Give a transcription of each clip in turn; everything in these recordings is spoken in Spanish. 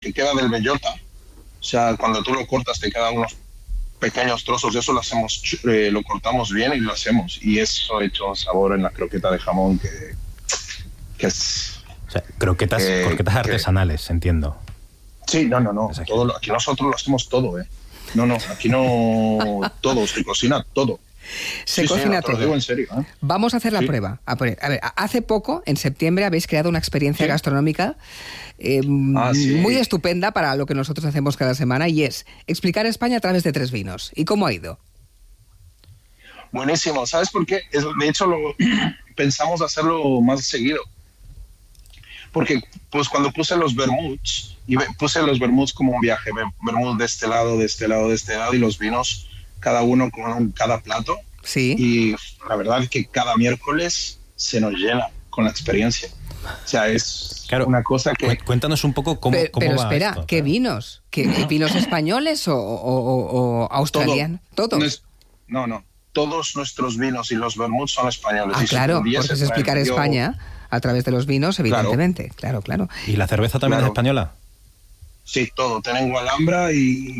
que queda del bellota, o sea, cuando tú lo cortas te quedan unos pequeños trozos, eso lo hacemos, lo cortamos bien y lo hacemos, y eso ha hecho un sabor en la croqueta de jamón que es... O sea, croquetas artesanales, entiendo. Sí, no, todo, aquí nosotros lo hacemos todo, aquí no, todo, se cocina todo. Se cocina todo. Te lo digo en serio, Vamos a hacer la prueba. A ver, hace poco, en septiembre, habéis creado una experiencia gastronómica muy estupenda para lo que nosotros hacemos cada semana, y es explicar España a través de 3 vinos. ¿Y cómo ha ido? Buenísimo. ¿Sabes por qué? De hecho, pensamos hacerlo más seguido. Porque pues cuando puse los vermuts, y puse los vermuts como un viaje, vermut de este lado, de este lado, de este lado, y los vinos cada uno con cada plato. Sí. Y la verdad es que cada miércoles se nos llena con la experiencia. O sea, es una cosa que... Cuéntanos un poco cómo pero va espera, esto. ¿qué vinos? ¿Vinos españoles o australianos? ¿Todo? No. Todos nuestros vinos y los vermuts son españoles. Claro, porque es explicar España a través de los vinos, evidentemente. Claro. ¿Y la cerveza también es española? Sí, todo. Tengo Alhambra y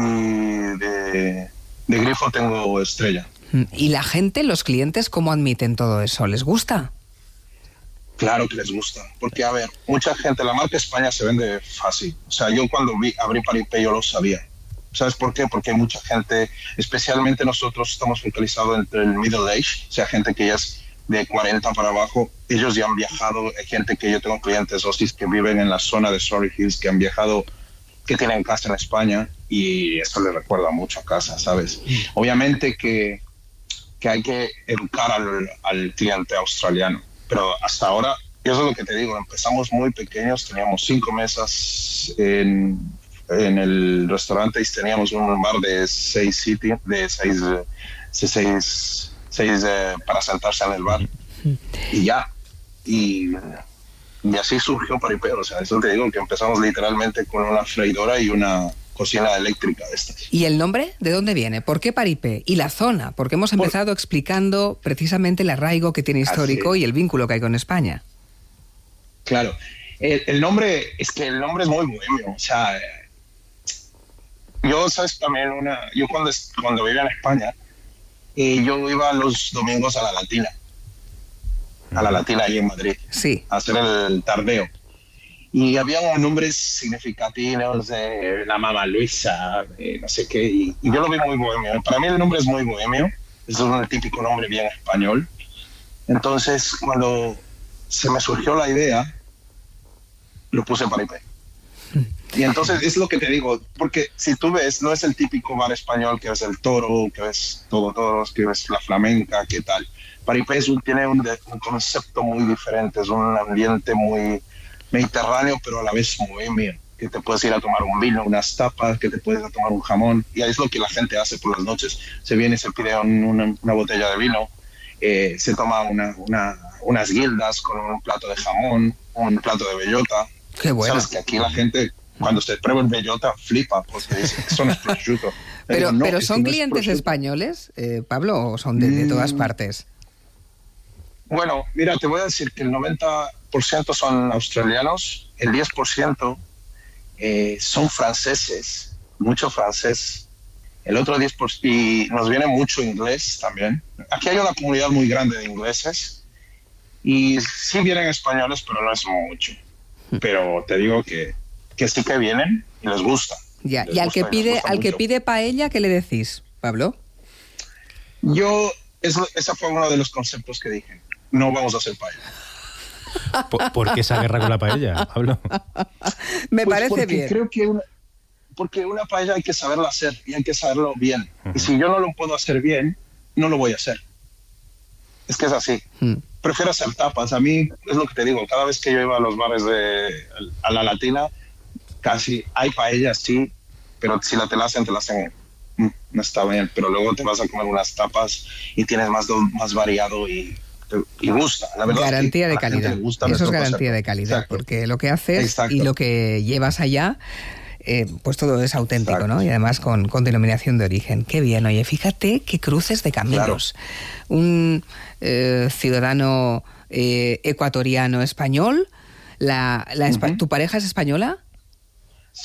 de grifo tengo Estrella. ¿Y la gente, los clientes, cómo admiten todo eso? ¿Les gusta? Claro que les gusta, porque a ver, mucha gente, la marca España se vende fácil. O sea, yo cuando abrí Paripé yo lo sabía. ¿Sabes por qué? Porque hay mucha gente, especialmente nosotros estamos focalizados entre el middle age, o sea, gente que ya es de 40 para abajo. Ellos ya han viajado, hay gente que yo tengo clientes hostis que viven en la zona de Surrey Hills, que han viajado, que tienen casa en España, y esto les recuerda mucho a casa, ¿sabes? Obviamente que hay que educar al cliente australiano, pero hasta ahora, eso es lo que te digo, empezamos muy pequeños, teníamos 5 mesas en el restaurante, y teníamos un bar de 6 sitios, de 6 para sentarse en el bar, y ya, y así surgió Paripé. O sea, eso te digo, que empezamos literalmente con una freidora y una cocina eléctrica de estas. ¿Y el nombre de dónde viene? ¿Por qué Paripé? Y la zona, porque hemos empezado explicando precisamente el arraigo que tiene histórico y el vínculo que hay con España. Claro, el nombre es muy bohemio. O sea, yo, ¿sabes? También yo cuando vivía en España, yo iba los domingos a la Latina ahí en Madrid, a hacer el tardeo. Y había unos nombres significativos de la mamá Luisa, no sé qué, y yo lo vi muy bohemio. Para mí el nombre es muy bohemio, es un típico nombre bien español. Entonces, cuando se me surgió la idea, lo puse Paripé. Y entonces es lo que te digo, porque si tú ves, no es el típico bar español que ves el Toro, que ves todos, que ves la flamenca, ¿qué tal? Paripé tiene un concepto muy diferente, es un ambiente muy mediterráneo, pero a la vez bohemio, que te puedes ir a tomar un vino, unas tapas, que te puedes ir a tomar un jamón, y es lo que la gente hace por las noches. Se viene y se pide una botella de vino, se toma unas guildas con un plato de jamón, un plato de bellota. Qué bueno. Sabes que aquí la gente, cuando se prueba el bellota, flipa, porque dice, eso no es prosciutto. Pero ¿son clientes españoles, Pablo, o son de todas partes? Bueno, mira, te voy a decir que el 90% son australianos, el 10% son franceses, mucho francés, el otro 10%, y nos viene mucho inglés también. Aquí hay una comunidad muy grande de ingleses, y sí vienen españoles, pero no es mucho. Pero te digo que sí que vienen y les gusta. Ya. Y al que pide paella, ¿qué le decís, Pablo? Ese fue uno de los conceptos que dije. No vamos a hacer paella. ¿Por qué esa guerra con la paella, Pablo? Me parece bien. Creo que porque una paella hay que saberla hacer y hay que saberlo bien. Y si yo no lo puedo hacer bien, no lo voy a hacer. Es que es así. Prefiero hacer tapas. A mí, es lo que te digo, cada vez que yo iba a los bares a la Latina, casi hay paellas, sí, pero si te la hacen, no está bien. Pero luego te vas a comer unas tapas y tienes más variado y gusta. La verdad garantía es que de calidad. Eso es garantía de calidad. Exacto. Porque lo que haces y lo que llevas allá, pues todo es auténtico. Exacto. ¿No? Y además con denominación de origen. Qué bien. Oye, fíjate qué cruces de caminos. Claro. Un ciudadano ecuatoriano español. ¿Tu pareja es española?